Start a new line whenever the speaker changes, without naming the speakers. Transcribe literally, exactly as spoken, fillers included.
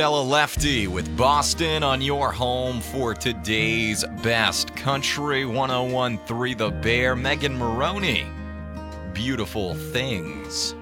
Ella Lefty with Boston on your home for today's best. Country one oh one point three The Bear, Megan Maroney. Beautiful Things.